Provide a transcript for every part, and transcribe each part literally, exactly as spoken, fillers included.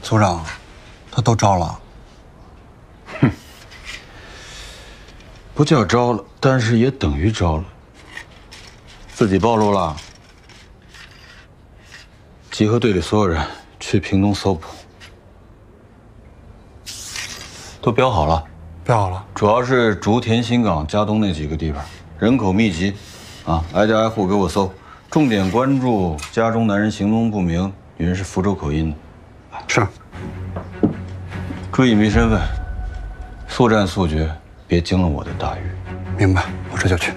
组长，他都招了。 哼，不叫招了，但是也等于招了。自己暴露了，集合队里所有人去屏东搜捕，都标好了。 标好了， 主要是竹田、新港、嘉东那几个地方，人口密集，啊，挨家挨户给我搜，重点关注家中男人行踪不明，女人是福州口音的。 是。 注意隐蔽身份，速战速决，别惊了我的大誉。 明白，我这就去。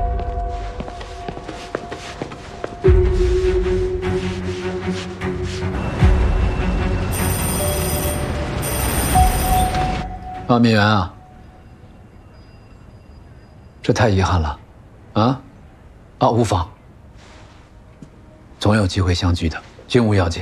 啊，灭元啊，这太遗憾了，啊，啊，无妨，总有机会相聚的，均无要紧。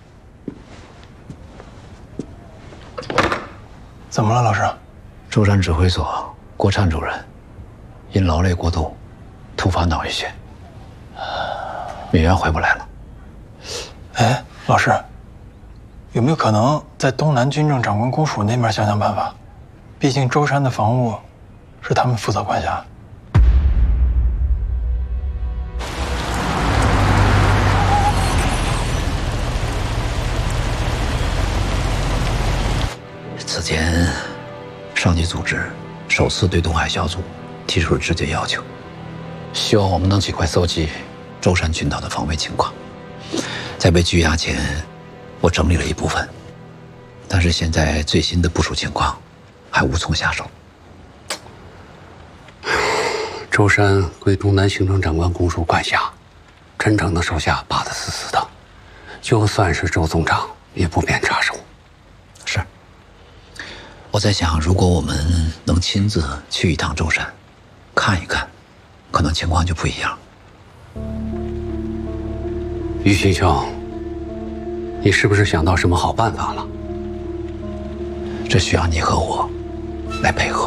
怎么了，老师？ 舟山指挥所郭灿主任因劳累过度，突发脑溢血，灭元回不来了。 哎，老师，有没有可能在东南军政长官公署那边想想办法？毕竟舟山的防务是他们负责管辖。 此前，上级组织首次对东海小组提出了直接要求，希望我们能尽快搜集舟山群岛的防卫情况。在被拘押前，我整理了一部分，但是现在最新的部署情况还无从下手。 舟山归东南行政长官公署管辖，陈诚的手下把得死死的，就算是周总长也不便插手。 是。我在想，如果我们能亲自去一趟舟山，看一看，可能情况就不一样。 于新兄，你是不是想到什么好办法了？ 这需要你和我来配合。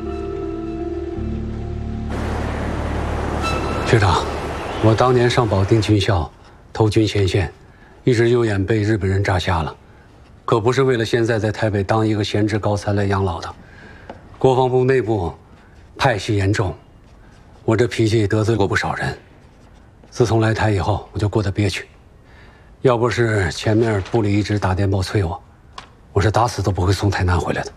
学长，我当年上保定军校，投军前线，一直右眼被日本人炸瞎了。可不是为了现在在台北当一个闲职高才来养老的。国防部内部派系严重，我这脾气得罪过不少人。自从来台以后，我就过得憋屈。要不是前面部里一直打电报催我，我是打死都不会从台南回来的。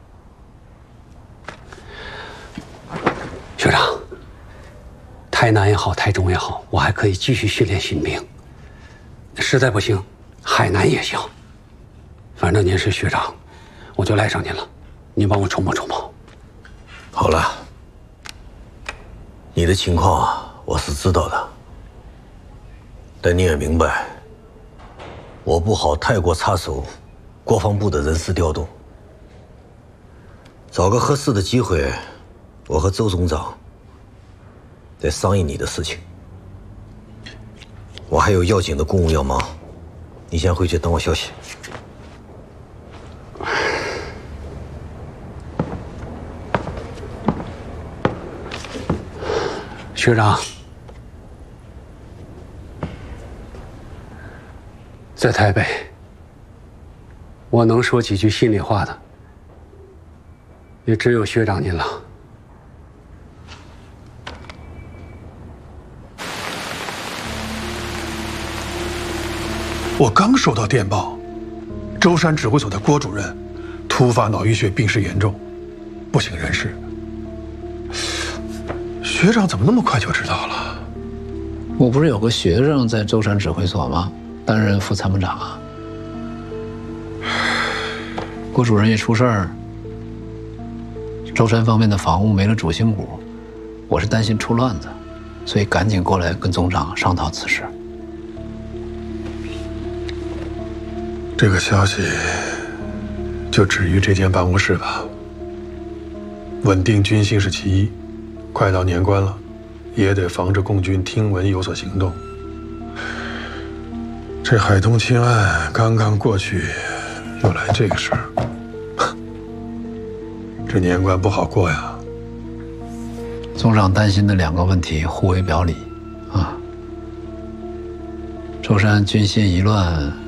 学长，台南也好，台中也好，我还可以继续训练新兵。实在不行，海南也行。反正您是学长，我就赖上您了，您帮我筹谋筹谋。 好了，你的情况啊，我是知道的，但你也明白，我不好太过插手国防部的人事调动。找个合适的机会，我和周总长再商议你的事情。我还有要紧的公务要忙，你先回去等我消息。 学长，在台北，我能说几句心里话的，也只有学长您了。 我刚收到电报，舟山指挥所的郭主任突发脑溢血，病势严重，不省人事。学长怎么那么快就知道了？ 我不是有个学生在舟山指挥所吗？担任副参谋长啊。郭主任一出事儿，舟山方面的防务没了主心骨，我是担心出乱子，所以赶紧过来跟总长商讨此事。 这个消息就止于这间办公室吧。稳定军心是其一，快到年关了，也得防着共军听闻有所行动。这海东清案刚刚过去，又来这个事儿，这年关不好过呀。 总长担心的两个问题互为表里啊。舟山军心一乱，